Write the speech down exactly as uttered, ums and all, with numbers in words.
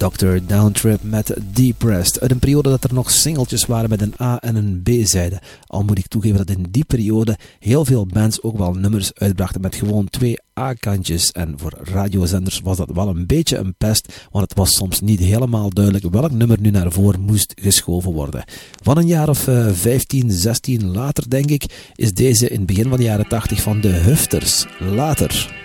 doctor Downtrip met Depressed. Uit een periode dat er nog singeltjes waren met een A- en een B-zijde. Al moet ik toegeven dat in die periode heel veel bands ook wel nummers uitbrachten met gewoon twee A-kantjes. En voor radiozenders was dat wel een beetje een pest, want het was soms niet helemaal duidelijk welk nummer nu naar voren moest geschoven worden. Van een jaar of uh, vijftien, zestien later, denk ik, is deze in het begin van de jaren tachtig van de Hufters. Later.